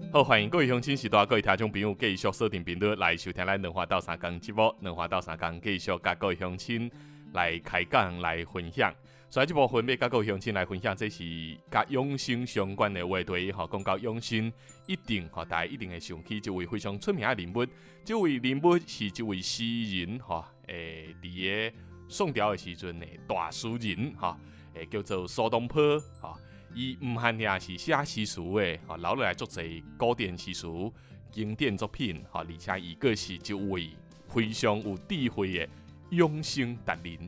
好，欢迎各位乡亲、时代各位听众朋友继续锁定频率来收听咱两花到三更节目。两花到三更继续甲各位乡亲来开讲、来分享。所以这部分要甲各位乡亲来分享，这是甲养生相关的话题。讲到养生，一定大家一定会想起一位非常出名的人物。这位人物是一位诗人，伫个宋朝的时阵的大诗人，叫做苏东坡，伊唔限定是写诗词的，留落来足侪古典诗词、经典作品，而且伊个是一位非常有智慧的养生达人。